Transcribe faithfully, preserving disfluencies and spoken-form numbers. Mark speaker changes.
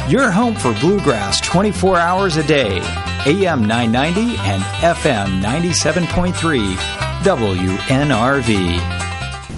Speaker 1: Your home for bluegrass twenty-four hours a day. A M nine ninety and F M ninety-seven point three W N R V.